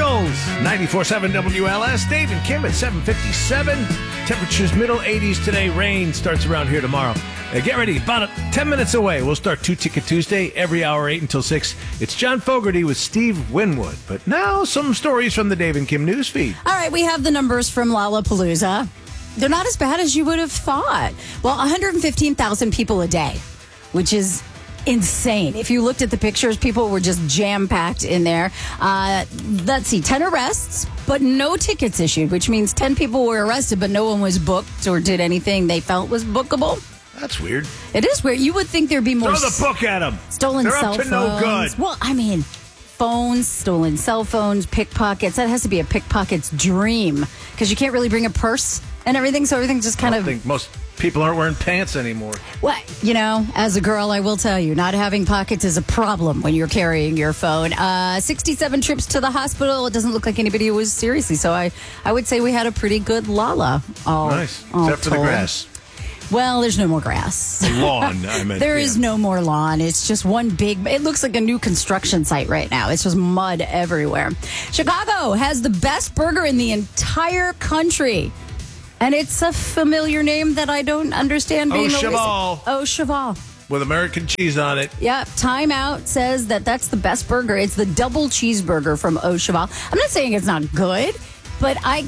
Eagles. 94.7 WLS. Dave and Kim at 7:57. Temperatures middle 80s today. Rain starts around here tomorrow. Get ready. About 10 minutes away. We'll start Two Ticket Tuesday every hour, 8 until 6. It's John Fogerty with Steve Winwood. But now some stories from the Dave and Kim news feed. All right, we have the numbers from Lollapalooza. They're not as bad as you would have thought. Well, 115,000 people a day, which is insane. If you looked at the pictures, people were just jam-packed in there. Let's see, 10 arrests, but no tickets issued, which means 10 people were arrested, but no one was booked or did anything they felt was bookable. That's weird. It is weird. You would think there'd be more... Throw the book at them. Stolen They're cell up to phones. no good. Well, I mean, phones, stolen cell phones, pickpockets. That has to be a pickpocket's dream because you can't really bring a purse and everything, so everything's just kind of... I think most people aren't wearing pants anymore. Well, you know, as a girl, I will tell you, not having pockets is a problem when you're carrying your phone. 67 trips to the hospital. It doesn't look like anybody was seriously. So I would say we had a pretty good Lolla. Nice. Except for the grass. Well, there's no more grass. Lawn, I meant. There is no more lawn. It's just one big... It looks like a new construction site right now. It's just mud everywhere. Chicago has the best burger in the entire country. And it's a familiar name that I don't understand being Cheval. Cheval. With American cheese on it. Yep. Time Out says that that's the best burger. It's the double cheeseburger from Cheval. I'm not saying it's not good, but I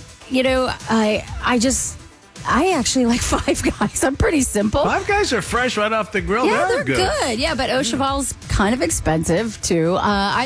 actually like Five Guys. I'm pretty simple. Five Guys are fresh right off the grill. Yeah, they're good. Yeah, but Cheval's kind of expensive too.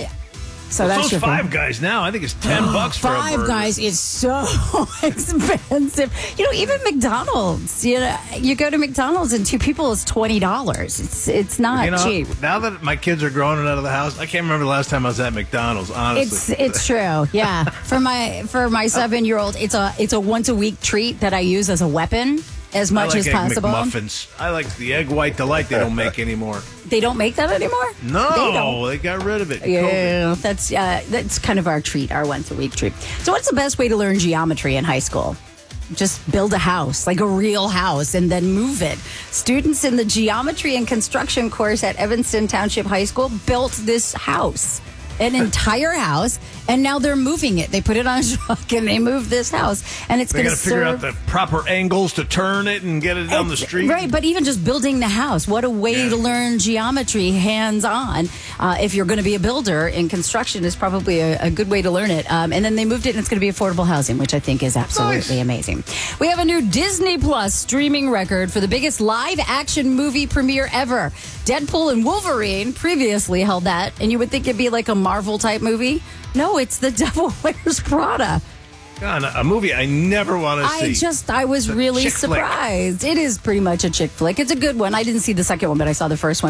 So that's your Five Guys now. I think it's $10 for a burger. Five Guys is so expensive. You know, even McDonald's. You know, you go to McDonald's and two people is $20. It's not cheap. Now that my kids are growing and out of the house, I can't remember the last time I was at McDonald's. Honestly, it's true. Yeah, for my 7-year-old, it's a once a week treat that I use as a weapon. As much as possible. McMuffins. I like the egg white delight they don't make anymore. They don't make that anymore? No, they got rid of it. Yeah, that's kind of our treat, our once a week treat. So what's the best way to learn geometry in high school? Just build a house, like a real house, and then move it. Students in the geometry and construction course at Evanston Township High School built this house. An entire house, and now they're moving it. They put it on a truck and they move this house, and it's going to figure out the proper angles to turn it and get it down the street. Right, but even just building the house, what a way to learn geometry hands-on. If you're going to be a builder in construction, is probably a good way to learn it. And then they moved it, and it's going to be affordable housing, which I think is absolutely amazing. We have a new Disney Plus streaming record for the biggest live-action movie premiere ever. Deadpool and Wolverine previously held that, and you would think it'd be like a Marvel-type movie. No, it's The Devil Wears Prada. God, a movie I never want to see. I was really surprised. It is pretty much a chick flick. It's a good one. I didn't see the second one, but I saw the first one.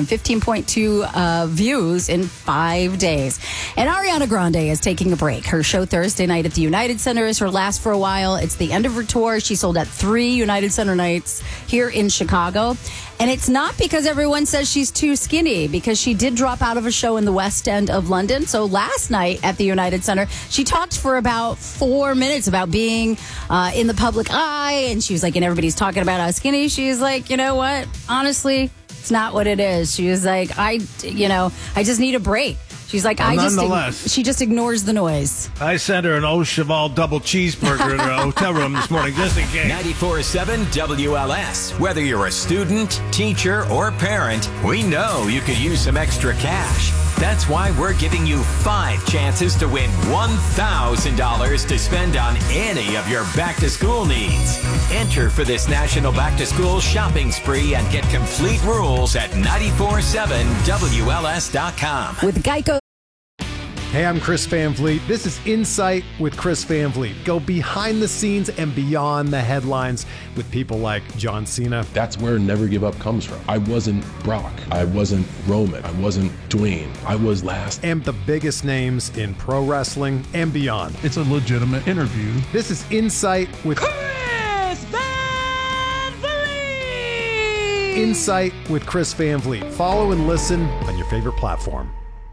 15.2 views in 5 days. And Ariana Grande is taking a break. Her show Thursday night at the United Center is her last for a while. It's the end of her tour. She sold out 3 United Center nights here in Chicago. And it's not because everyone says she's too skinny, because she did drop out of a show in the West End of London. So last night at the United Center, she talked for about 4 minutes about being in the public eye. And she was like, and everybody's talking about how skinny. She's like, you know what? Honestly, it's not what it is. She was like, I just need a break. She's like, she just ignores the noise. I sent her an Cheval double cheeseburger in her hotel room this morning, just in case. 94.7 WLS. Whether you're a student, teacher, or parent, we know you could use some extra cash. That's why we're giving you 5 chances to win $1,000 to spend on any of your back-to-school needs. Enter for this National Back-to-School shopping spree and get complete rules at 947WLS.com. With Geico. Hey, I'm Chris Van Vliet. This is Insight with Chris Van Vliet. Go behind the scenes and beyond the headlines with people like John Cena. That's where Never Give Up comes from. I wasn't Brock. I wasn't Roman. I wasn't Dwayne. I was last. And the biggest names in pro wrestling and beyond. It's a legitimate interview. This is Insight with Chris Van Vliet. Insight with Chris Van Vliet. Follow and listen on your favorite platform.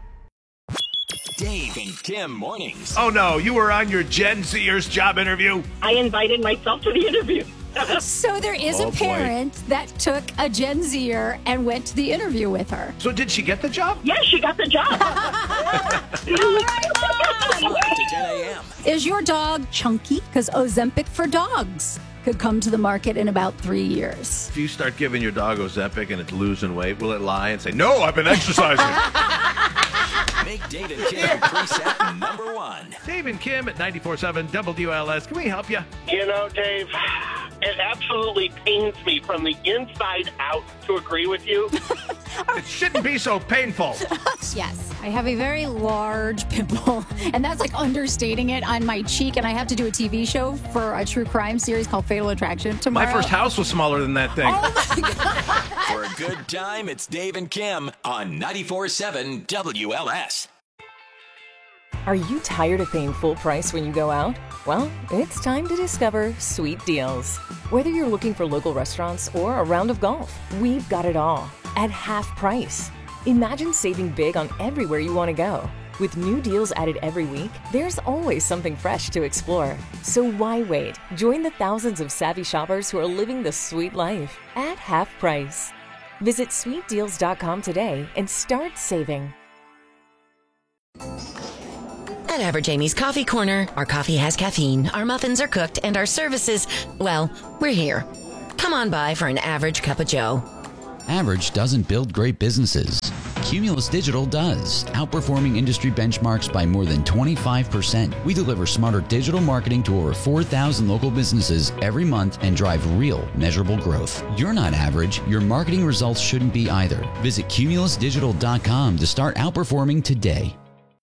Dave and Kim mornings. Oh no, you were on your Gen Zers job interview? I invited myself to the interview. So there is a parent that took a Gen Zer and went to the interview with her. So did she get the job? Yes, she got the job. 5 to 10 a.m. Is your dog chunky? Because Ozempic for dogs could come to the market in about 3 years. If you start giving your dog Ozempic and it's losing weight, will it lie and say, no, I've been exercising? Make Dave and Kim preset number 1. Dave and Kim at 94.7 WLS. Can we help you? You know, Dave, it absolutely pains me from the inside out to agree with you. It shouldn't be so painful. Yes, I have a very large pimple, and that's like understating it on my cheek, and I have to do a TV show for a true crime series called Fatal Attraction tomorrow. My first house was smaller than that thing. Oh, my God. For a good time, it's Dave and Kim on 94.7 WLS. Are you tired of paying full price when you go out? Well, it's time to discover Sweet Deals. Whether you're looking for local restaurants or a round of golf, we've got it all at half price. Imagine saving big on everywhere you want to go. With new deals added every week, there's always something fresh to explore. So why wait? Join the thousands of savvy shoppers who are living the sweet life at half price. Visit sweetdeals.com today and start saving. At Average Amy's Coffee Corner, our coffee has caffeine, our muffins are cooked, and our services, well, we're here. Come on by for an average cup of joe. Average doesn't build great businesses. Cumulus Digital does, outperforming industry benchmarks by more than 25%. We deliver smarter digital marketing to over 4,000 local businesses every month and drive real, measurable growth. You're not average. Your marketing results shouldn't be either. Visit cumulusdigital.com to start outperforming today.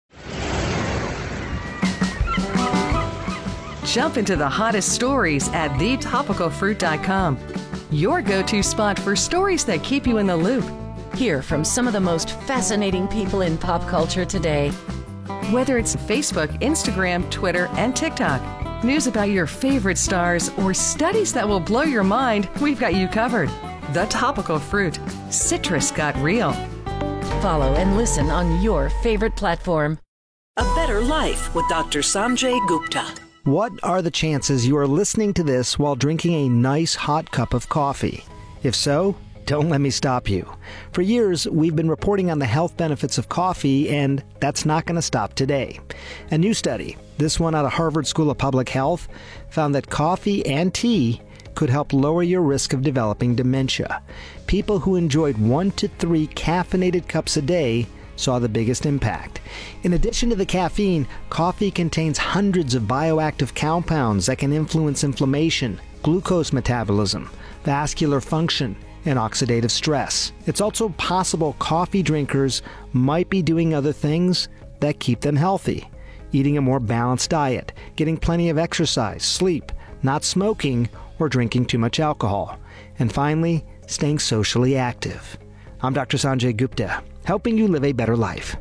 Jump into the hottest stories at thetopicalfruit.com. Your go-to spot for stories that keep you in the loop. Hear from some of the most fascinating people in pop culture today. Whether it's Facebook, Instagram, Twitter, and TikTok, news about your favorite stars, or studies that will blow your mind, we've got you covered. The Topical Fruit. Citrus got real. Follow and listen on your favorite platform. A Better Life with Dr. Sanjay Gupta. What are the chances you are listening to this while drinking a nice hot cup of coffee? If so, don't let me stop you. For years, we've been reporting on the health benefits of coffee, and that's not going to stop today. A new study, this one out of Harvard School of Public Health, found that coffee and tea could help lower your risk of developing dementia. People who enjoyed 1 to 3 caffeinated cups a day saw the biggest impact. In addition to the caffeine, coffee contains hundreds of bioactive compounds that can influence inflammation, glucose metabolism, vascular function, and oxidative stress. It's also possible coffee drinkers might be doing other things that keep them healthy. Eating a more balanced diet, getting plenty of exercise, sleep, not smoking, or drinking too much alcohol. And finally, staying socially active. I'm Dr. Sanjay Gupta, helping you live a better life.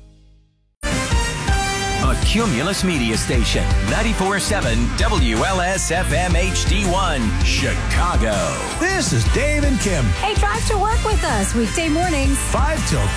A Cumulus Media Station, 94.7 WLS FM HD1, Chicago. This is Dave and Kim. Hey, drive to work with us weekday mornings. 5 till